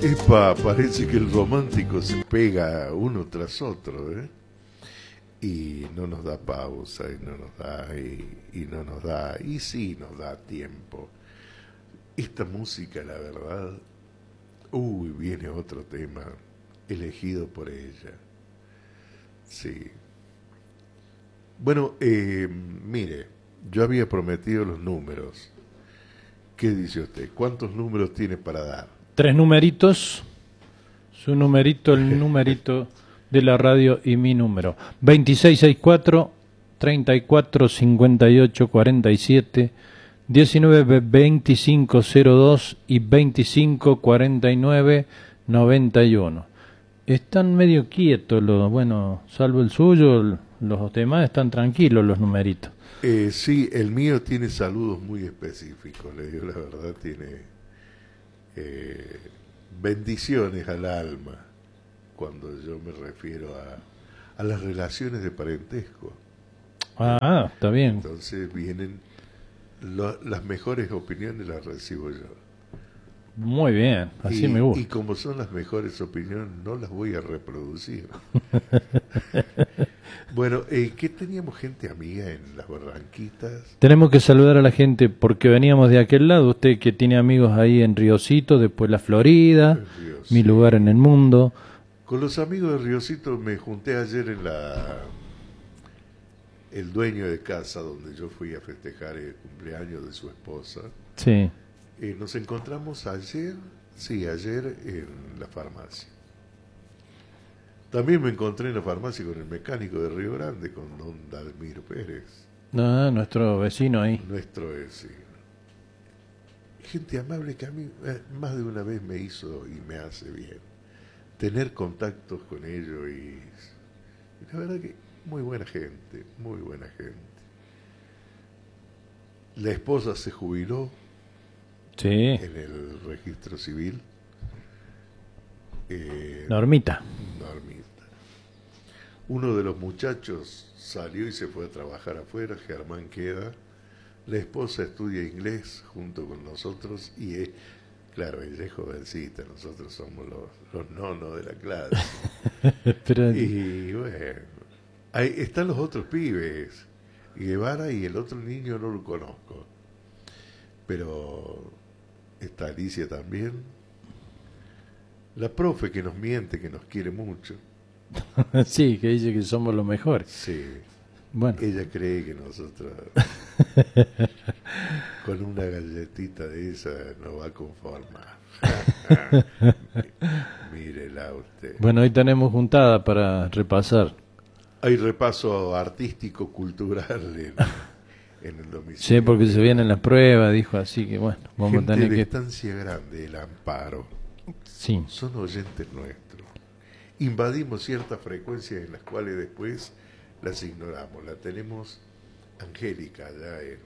Epa, parece que el romántico se pega uno tras otro, ¿eh? Y no nos da pausa, y no nos da, y no nos da, y sí nos da tiempo. Esta música, la verdad, viene otro tema elegido por ella. Sí. Bueno, mire, yo había prometido los números. ¿Qué dice usted? ¿Cuántos números tiene para dar? 3 numeritos, su numerito, el numerito de la radio y mi número. 2664 345847, 192502 y 254991. Están medio quietos los, bueno, salvo el suyo, los demás están tranquilos los numeritos. Sí, el mío tiene saludos muy específicos, le digo la verdad, tiene bendiciones al alma cuando yo me refiero a las relaciones de parentesco. Ah, está bien. Entonces vienen las mejores opiniones, las recibo yo. Muy bien, así me gusta. Y como son las mejores opiniones, no las voy a reproducir. Bueno, ¿qué teníamos gente amiga en las Barranquitas? Tenemos que saludar a la gente porque veníamos de aquel lado. Usted que tiene amigos ahí en Riosito, después la Florida, mi lugar en el mundo. Con los amigos de Riosito me junté ayer en el dueño de casa donde yo fui a festejar el cumpleaños de su esposa. Sí. Nos encontramos ayer en la farmacia. También me encontré en la farmacia con el mecánico de Río Grande, con don Dalmiro Pérez. Ah, nuestro vecino ahí. Nuestro vecino. Gente amable que a mí más de una vez me hizo y me hace bien. Tener contactos con ellos y la verdad que muy buena gente, muy buena gente. La esposa se jubiló. Sí. En el registro civil. Normita. Uno de los muchachos salió y se fue a trabajar afuera, Germán queda. La esposa estudia inglés junto con nosotros y claro, ella es jovencita, nosotros somos los nonos de la clase. Pero... Y bueno, ahí están los otros pibes, Guevara y el otro niño no lo conozco. Pero está Alicia también. La profe que nos miente, que nos quiere mucho. Sí, que dice que somos los mejores. Sí. Bueno. Ella cree que nosotros con una galletita de esa nos va a conformar. Mírela usted. Bueno, hoy tenemos juntada para repasar. Hay repaso artístico, cultural en el domicilio. Sí, porque se vienen las pruebas, dijo, así que bueno, vamos Gente a tener de que... Estancia Grande, El Amparo. Sí. Son oyentes nuestros. Invadimos ciertas frecuencias en las cuales después las ignoramos. La tenemos Angélica allá en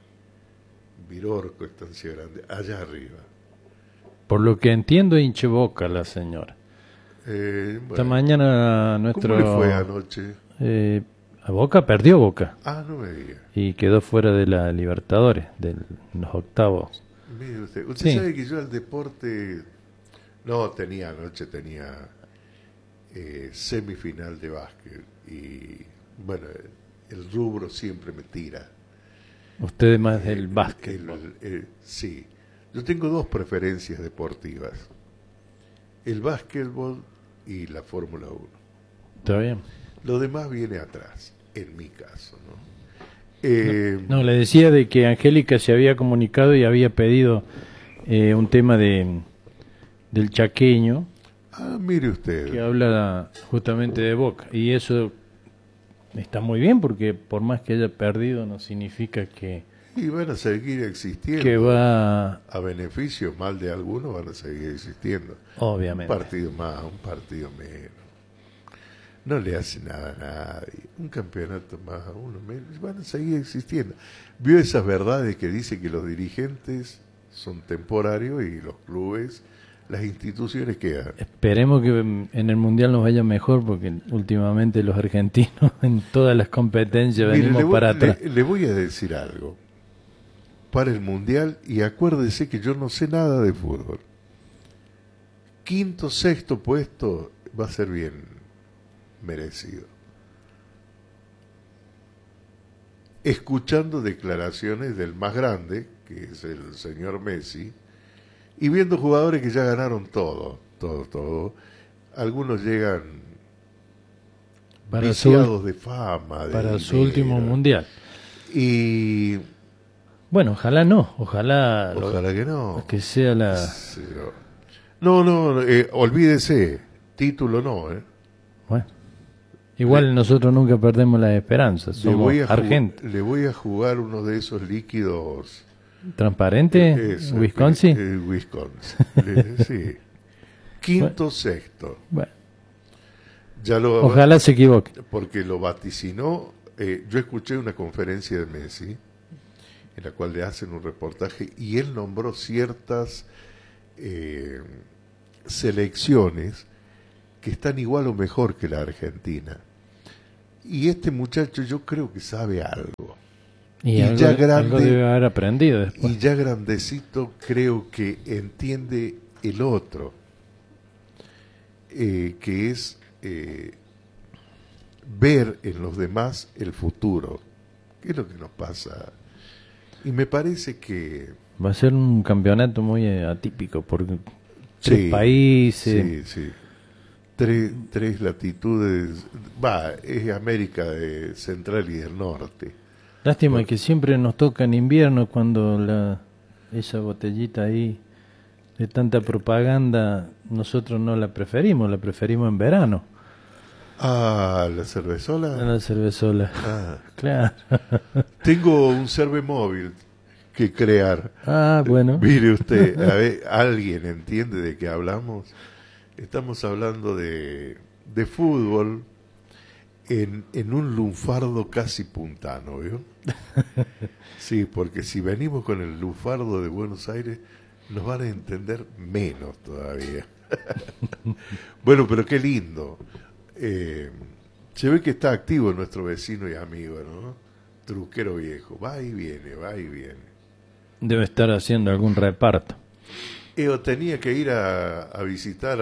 Virorco, Estancia Grande, allá arriba. Por lo que entiendo, hinche boca la señora. Bueno, esta mañana nuestro... ¿Cómo le fue anoche? A Boca perdió Boca. Ah, no me diga. Y quedó fuera de la Libertadores, de los octavos. Mire usted sí. Sabe que yo al deporte... No, anoche tenía semifinal de básquet. Y bueno, el rubro siempre me tira. Usted es más del básquet. Sí. Yo tengo dos preferencias deportivas. El básquetbol y la Fórmula 1. Está bien. Lo demás viene atrás, en mi caso, ¿no? No, le decía de que Angélica se había comunicado y había pedido un tema del chaqueño. Ah, mire usted. Que habla justamente de Boca. Y eso está muy bien porque por más que haya perdido no significa que... Y van a seguir existiendo. Que va... A beneficio mal de algunos van a seguir existiendo. Obviamente. Un partido más, un partido menos. No le hace nada a nadie. Un campeonato más, uno menos. Van a seguir existiendo. Vio esas verdades que dice que los dirigentes son temporarios y los clubes, las instituciones quedan. Esperemos que en el Mundial nos vaya mejor porque últimamente los argentinos en todas las competencias venimos para atrás. Le voy a decir algo. Para el Mundial, y acuérdese que yo no sé nada de fútbol. quinto, sexto puesto va a ser bien merecido. Escuchando declaraciones del más grande, que es el señor Messi, y viendo jugadores que ya ganaron todo. Algunos llegan viciados de fama, de para dinero, su último mundial. Y bueno, ojalá no, ojalá que no. Que sea la... Sí, no, olvídese, título no, Bueno, igual nosotros nunca perdemos la esperanza, somos argentinos. Le voy a jugar uno de esos líquidos... ¿Transparente? ¿Wisconsin? Wisconsin, sí. Quinto, sexto. Bueno. Ojalá se equivoque. Porque lo vaticinó. Yo escuché una conferencia de Messi en la cual le hacen un reportaje y él nombró ciertas selecciones que están igual o mejor que la Argentina. Y este muchacho yo creo que sabe algo. Y algo, ya grande, algo debe haber aprendido después. Y ya grandecito creo que entiende el otro, que es ver en los demás el futuro, que es lo que nos pasa. Y me parece que... va a ser un campeonato muy atípico, porque tres países... Sí. Tres latitudes, es América Central y del Norte. Lástima que siempre nos toca en invierno cuando esa botellita ahí de tanta propaganda nosotros no la preferimos en verano. Ah, ¿la cervezola? La cervezola. Claro. Tengo un Cervemóvil que crear. Bueno. Mire usted, a ver, ¿alguien entiende de qué hablamos? Estamos hablando de fútbol en un lunfardo casi puntano, ¿vio? Sí, porque si venimos con el lunfardo de Buenos Aires, nos van a entender menos todavía. Bueno, pero qué lindo. Se ve que está activo nuestro vecino y amigo, ¿no? Truquero viejo, va y viene. Debe estar haciendo algún reparto. Tenía que ir a visitar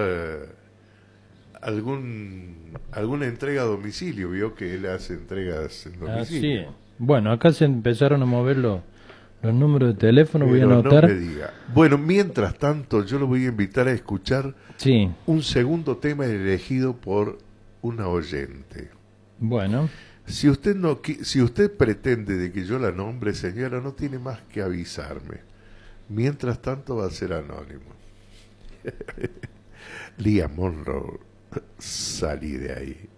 alguna entrega a domicilio, vio que él hace entregas en domicilio. Sí. Bueno, acá se empezaron a mover los números de teléfono, voy a anotar. No me diga. Bueno, mientras tanto, yo lo voy a invitar a escuchar un segundo tema elegido por una oyente. Bueno. Si usted pretende de que yo la nombre, señora, no tiene más que avisarme. Mientras tanto va a ser anónimo. Lia Monroe, salí de ahí.